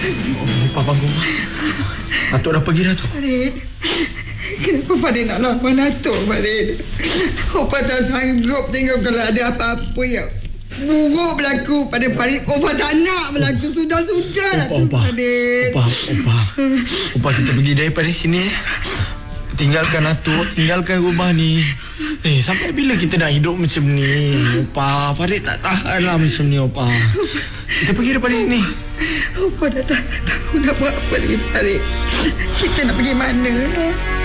Opa bangun. Datuk dah pergi, Datuk. Farid, kenapa Farid nak lawan Datuk, Farid? Opa tak sanggup tengok kalau ada apa-apa yang buruk berlaku pada Farid. Opa tak nak berlaku. Sudah Opa, Farid. Opa, kita pergi daripada sini. Tinggalkan Datuk, tinggalkan rumah ni. Sampai bila kita nak hidup macam ni? Opa, Farid tak tahan lah macam ni, Opa. Kita pergi daripada sini. Opa dah tak tahu nak buat apa lagi, Farid. Kita nak pergi mana?